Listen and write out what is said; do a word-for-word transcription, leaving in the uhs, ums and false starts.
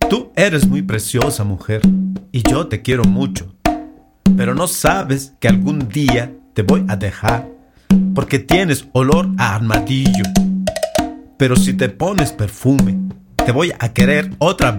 Tú eres muy preciosa, mujer, y yo te quiero mucho. Pero no sabes que algún día te voy a dejar, porque tienes olor a armadillo. Pero si te pones perfume, te voy a querer otra vez.